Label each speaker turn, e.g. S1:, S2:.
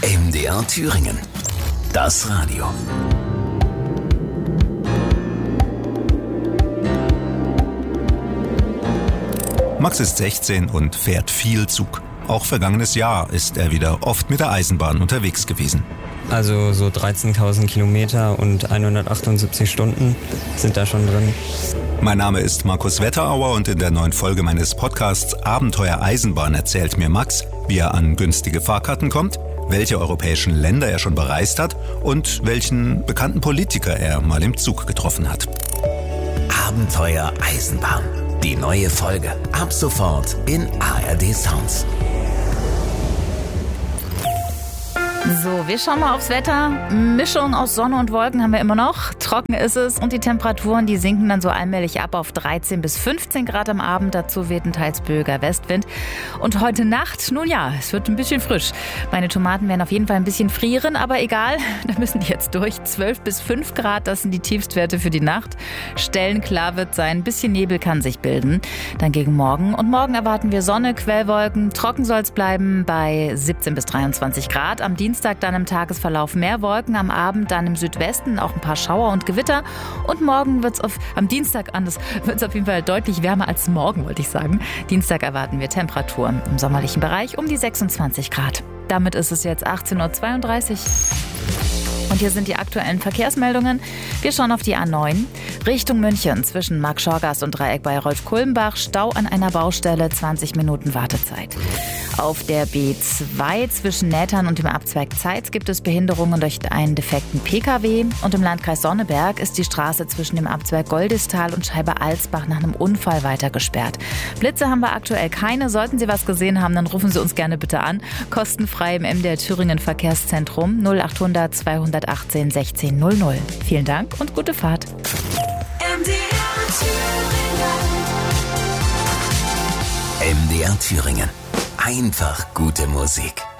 S1: MDR Thüringen. Das Radio.
S2: Max ist 16 und fährt viel Zug. Auch vergangenes Jahr ist er wieder oft mit der Eisenbahn unterwegs gewesen.
S3: Also so 13.000 Kilometer und 178 Stunden sind da schon drin.
S2: Mein Name ist Markus Wetterauer und in der neuen Folge meines Podcasts Abenteuer Eisenbahn erzählt mir Max, wie er an günstige Fahrkarten kommt, welche europäischen Länder er schon bereist hat und welchen bekannten Politiker er mal im Zug getroffen hat.
S1: Abenteuer Eisenbahn. Die neue Folge ab sofort in ARD Sounds.
S4: So, wir schauen mal aufs Wetter. Mischung aus Sonne und Wolken haben wir immer noch. Trocken ist es und die Temperaturen, die sinken dann so allmählich ab auf 13 bis 15 Grad am Abend. Dazu weht ein teils böiger Westwind. Und heute Nacht, nun ja, es wird ein bisschen frisch. Meine Tomaten werden auf jeden Fall ein bisschen frieren, aber egal, da müssen die jetzt durch. 12 bis 5 Grad, das sind die Tiefstwerte für die Nacht. Stellenklar wird sein, ein bisschen Nebel kann sich bilden. Dann gegen morgen. Und morgen erwarten wir Sonne, Quellwolken. Trocken soll es bleiben bei 17 bis 23 Grad. Am Dienstag dann im Tagesverlauf mehr Wolken, am Abend dann im Südwesten auch ein paar Schauer und Gewitter. Und morgen wird es am Dienstag anders, wird es auf jeden Fall deutlich wärmer als morgen, wollte ich sagen. Dienstag erwarten wir Temperaturen im sommerlichen Bereich um die 26 Grad. Damit ist es jetzt 18.32 Uhr. Und hier sind die aktuellen Verkehrsmeldungen. Wir schauen auf die A9 Richtung München zwischen Marktschorgast und Dreieck bei Rolf-Kulmbach. Stau an einer Baustelle, 20 Minuten Wartezeit. Auf der B2 zwischen Nätern und dem Abzweig Zeitz gibt es Behinderungen durch einen defekten Pkw. Und im Landkreis Sonneberg ist die Straße zwischen dem Abzweig Goldistal und Scheibe Alsbach nach einem Unfall weiter gesperrt. Blitze haben wir aktuell keine. Sollten Sie was gesehen haben, dann rufen Sie uns gerne bitte an. Kostenfrei im MDR Thüringen Verkehrszentrum 0800 218 16 00. Vielen Dank und gute Fahrt.
S1: MDR Thüringen. Einfach gute Musik.